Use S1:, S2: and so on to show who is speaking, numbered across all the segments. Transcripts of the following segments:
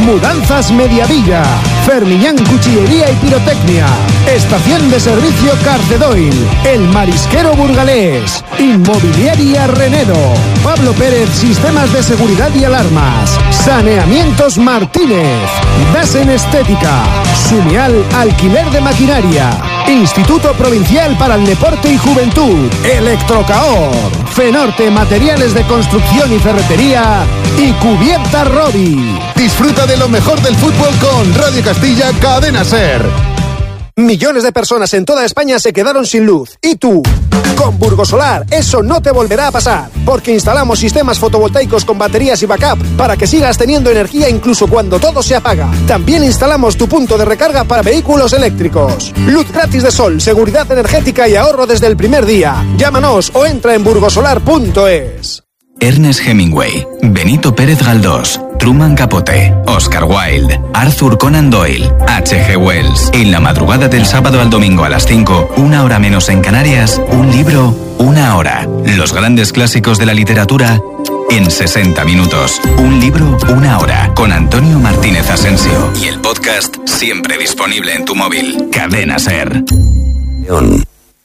S1: Mudanzas Mediavilla, Fermiñán Cuchillería y Pirotecnia, Estación de Servicio Carcedoil, El Marisquero Burgalés, Inmobiliaria Renedo, Pablo Pérez Sistemas de Seguridad y Alarmas, Saneamientos Martínez, Dasen Estética, Sumial Alquiler de Maquinaria, Instituto Provincial para el Deporte y Juventud, Electrocaor, Fenorte Materiales de Construcción y Ferretería y Cubierta Robi. Disfruta de lo mejor del fútbol con Radio Castilla Cadena Ser. Millones de personas en toda España se quedaron sin luz. ¿Y tú? Con Burgosolar, eso no te volverá a pasar, porque instalamos sistemas fotovoltaicos con baterías y backup para que sigas teniendo energía incluso cuando todo se apaga. También instalamos tu punto de recarga para vehículos eléctricos. Luz gratis de sol, seguridad energética y ahorro desde el primer día. Llámanos o entra en burgosolar.es.
S2: Ernest Hemingway, Benito Pérez Galdós, Truman Capote, Oscar Wilde, Arthur Conan Doyle, H.G. Wells. En la madrugada del sábado al domingo a las 5, 1 hora menos en Canarias, un libro, 1 hora. Los grandes clásicos de la literatura en 60 minutos. Un libro, 1 hora. Con Antonio Martínez Asensio. Y el podcast siempre disponible en tu móvil. Cadena Ser.
S3: León.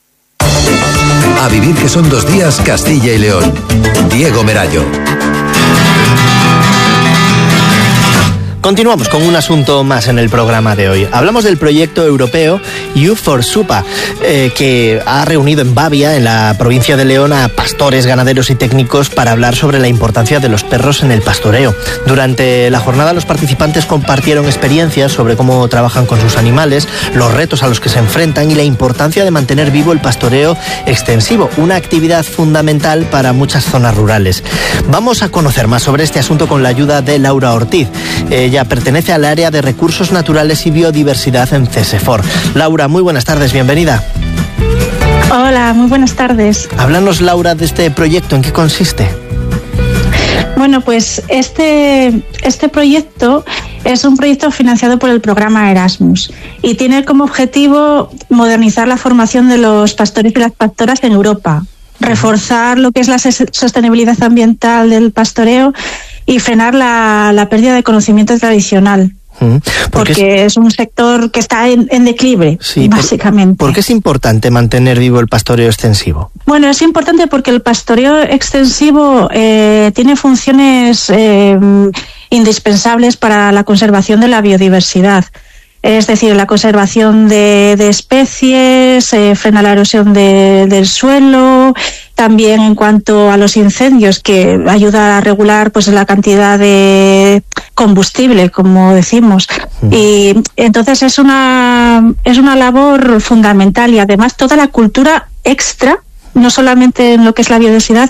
S3: A vivir que son 2 días Castilla y León. Diego Merayo.
S4: Continuamos con un asunto más en el programa de hoy. Hablamos del proyecto europeo You for Supa, que ha reunido en Bavia, en la provincia de León, a pastores, ganaderos y técnicos para hablar sobre la importancia de los perros en el pastoreo. Durante la jornada los participantes compartieron experiencias sobre cómo trabajan con sus animales, los retos a los que se enfrentan y la importancia de mantener vivo el pastoreo extensivo, una actividad fundamental para muchas zonas rurales. Vamos a conocer más sobre este asunto con la ayuda de Laura Ortiz. Ella pertenece al área de Recursos Naturales y Biodiversidad en CESEFOR. Laura, muy buenas tardes, bienvenida.
S5: Hola, muy buenas tardes.
S4: Háblanos, Laura, de este proyecto, ¿en qué consiste?
S5: Bueno, pues este proyecto es un proyecto financiado por el programa Erasmus y tiene como objetivo modernizar la formación de los pastores y las pastoras en Europa, reforzar lo que es la sostenibilidad ambiental del pastoreo y frenar la pérdida de conocimiento tradicional. Porque es un sector que está en declive, sí, básicamente.
S4: ¿Por qué es importante mantener vivo el pastoreo extensivo?
S5: Bueno, es importante porque el pastoreo extensivo tiene funciones indispensables para la conservación de la biodiversidad. Es decir, la conservación de especies, frena la erosión del suelo, también en cuanto a los incendios, que ayuda a regular pues la cantidad de combustible, como decimos. Y entonces es una labor fundamental, y además toda la cultura extra, no solamente en lo que es la biodiversidad,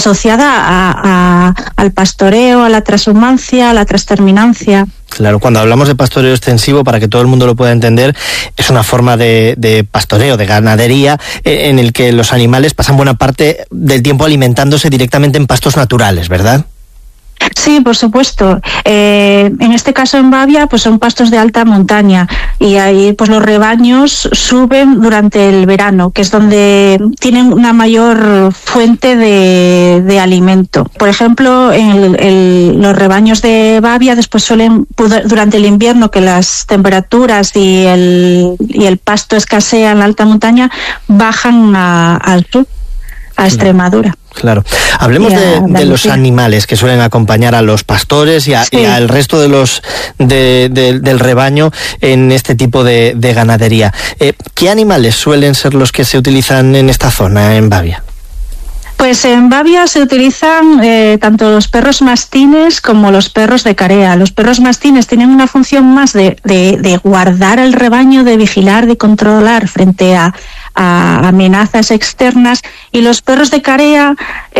S5: asociada al pastoreo, a la transhumancia, a la transterminancia.
S4: Claro, cuando hablamos de pastoreo extensivo, para que todo el mundo lo pueda entender, es una forma de pastoreo, de ganadería, en el que los animales pasan buena parte del tiempo alimentándose directamente en pastos naturales, ¿verdad?
S5: Sí, por supuesto. En este caso en Bavia, pues son pastos de alta montaña, y ahí pues los rebaños suben durante el verano, que es donde tienen una mayor fuente de alimento. Por ejemplo, en los rebaños de Bavia después suelen, durante el invierno, que las temperaturas y el pasto escasea en la alta montaña, bajan al sur, a Extremadura.
S4: Claro. Hablemos de los animales que suelen acompañar a los pastores y al resto de los del rebaño en este tipo de ganadería. ¿Qué animales suelen ser los que se utilizan en esta zona, en Bavia?
S5: Pues en Bavia se utilizan tanto los perros mastines como los perros de carea. Los perros mastines tienen una función más de guardar el rebaño, de vigilar, de controlar frente a amenazas externas, y los perros de carea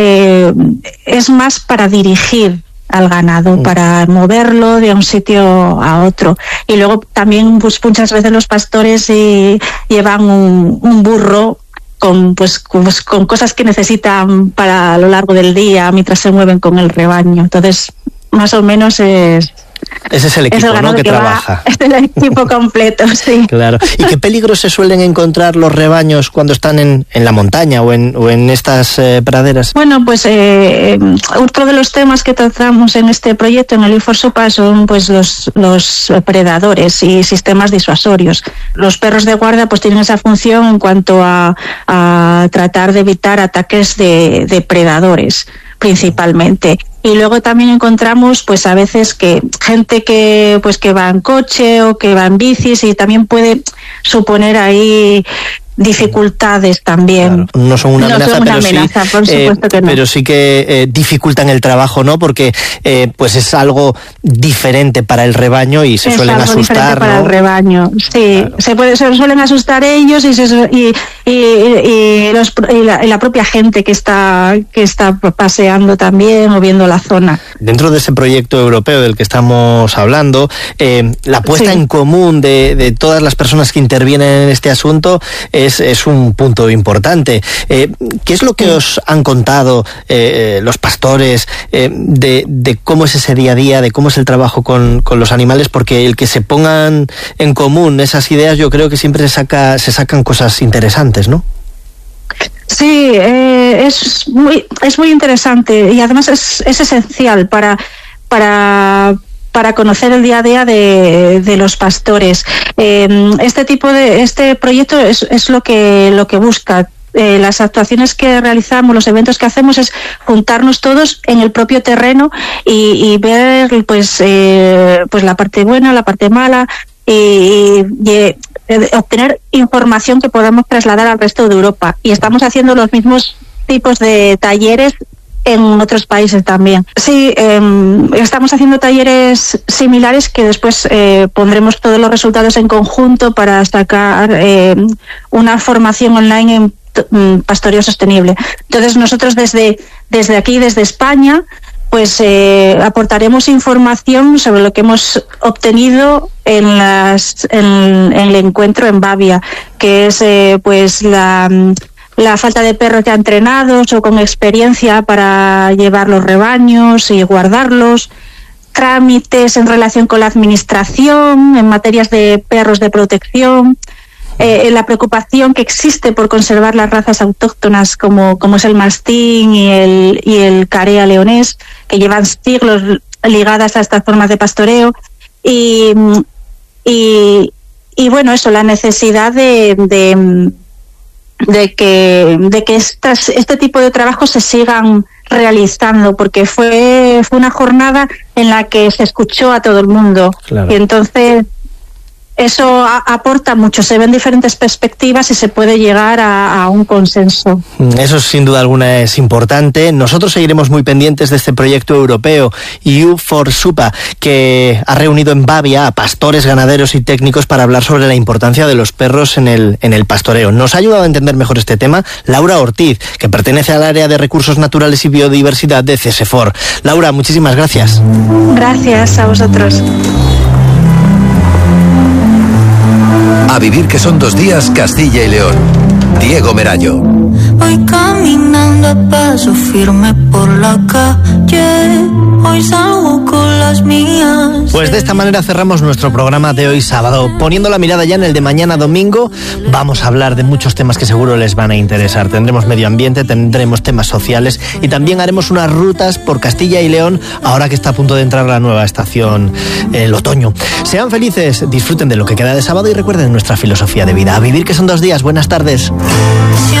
S5: es más para dirigir al ganado, para moverlo de un sitio a otro. Y luego también pues muchas veces los pastores llevan un burro con cosas que necesitan para a lo largo del día mientras se mueven con el rebaño. Entonces, más o menos es
S4: Ese es el equipo, ¿no?, que trabaja.
S5: Es el equipo completo, sí.
S4: Claro. ¿Y qué peligros se suelen encontrar los rebaños cuando están en la montaña o en estas praderas?
S5: Bueno, pues otro de los temas que tratamos en este proyecto, en el U4SUPA, son pues los predadores y sistemas disuasorios. Los perros de guardia pues tienen esa función en cuanto a tratar de evitar ataques de predadores, principalmente. Y luego también encontramos pues a veces que gente que va en coche o que va en bicis, y también puede suponer ahí dificultades también.
S4: Claro, no son una amenaza,
S5: por supuesto que no.
S4: Pero sí que dificultan el trabajo, ¿no? Porque pues es algo diferente para el rebaño y se suelen asustar,
S5: diferente, ¿no?, para el rebaño, sí.
S4: Claro.
S5: Se suelen asustar ellos y la propia gente que está paseando también o viendo la zona.
S4: Dentro de ese proyecto europeo del que estamos hablando, la puesta en común de todas las personas que intervienen en este asunto es un punto importante. ¿Qué es lo que os han contado los pastores de cómo es ese día a día, de cómo es el trabajo con los animales? Porque el que se pongan en común esas ideas, yo creo que siempre se sacan cosas interesantes, ¿no?
S5: Sí, es muy interesante, y además es esencial para conocer el día a día de los pastores. Este proyecto es lo que busca. Las actuaciones que realizamos, los eventos que hacemos, es juntarnos todos en el propio terreno y ver pues la parte buena, la parte mala, y obtener información que podamos trasladar al resto de Europa. Y estamos haciendo los mismos tipos de talleres en otros países también. Sí, estamos haciendo talleres similares que después pondremos todos los resultados en conjunto para sacar una formación online en pastoreo sostenible. Entonces nosotros desde aquí, desde España, pues aportaremos información sobre lo que hemos obtenido en el encuentro en Bavia, que es pues la falta de perros ya entrenados o con experiencia para llevar los rebaños y guardarlos, trámites en relación con la administración en materias de perros de protección, la preocupación que existe por conservar las razas autóctonas como es el mastín y el carea leonés, que llevan siglos ligadas a estas formas de pastoreo, y bueno, eso, la necesidad de que este tipo de trabajos se sigan realizando, porque fue una jornada en la que se escuchó a todo el mundo. Claro. Y entonces eso aporta mucho, se ven diferentes perspectivas y se puede llegar a un consenso.
S4: Eso sin duda alguna es importante. Nosotros seguiremos muy pendientes de este proyecto europeo U4SUPA, que ha reunido en Bavia a pastores, ganaderos y técnicos para hablar sobre la importancia de los perros en el pastoreo. Nos ha ayudado a entender mejor este tema Laura Ortiz, que pertenece al área de recursos naturales y biodiversidad de CSFOR. Laura, muchísimas gracias.
S5: Gracias a vosotros.
S3: A vivir que son 2 días, Castilla y León. Diego Merayo.
S6: Voy caminando a paso firme por la calle. Hoy salgo con las mías.
S4: Pues de esta manera cerramos nuestro programa de hoy sábado. Poniendo la mirada ya en el de mañana domingo, vamos a hablar de muchos temas que seguro les van a interesar. Tendremos medio ambiente, tendremos temas sociales y también haremos unas rutas por Castilla y León, ahora que está a punto de entrar la nueva estación, el otoño. Sean felices, disfruten de lo que queda de sábado y recuerden nuestra filosofía de vida. A vivir que son 2 días. Buenas tardes.